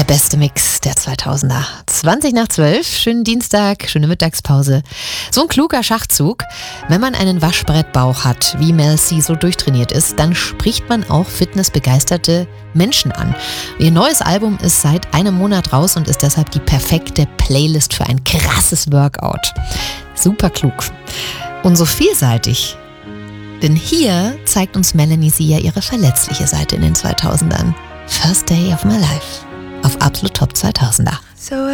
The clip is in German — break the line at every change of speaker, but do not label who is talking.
Der beste Mix der 2000er. 20 nach 12, schönen Dienstag, schöne Mittagspause. So ein kluger Schachzug. Wenn man einen Waschbrettbauch hat, wie Mel C so durchtrainiert ist, dann spricht man auch fitnessbegeisterte Menschen an. Ihr neues Album ist seit einem Monat raus und ist deshalb die perfekte Playlist für ein krasses Workout. Super klug. Und so vielseitig. Denn hier zeigt uns Melanie C ja ihre verletzliche Seite in den 2000ern. First Day of My Life. Auf Absolut Top 2000er.